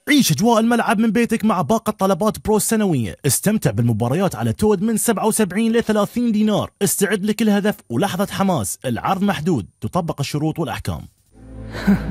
عيش أجواء الملعب من بيتك مع باقة طلبات برو السنوية. استمتع بالمباريات على تود من 77 ل 30 دينار. استعد لكل هدف ولحظة حماس. العرض محدود، تطبق الشروط والأحكام.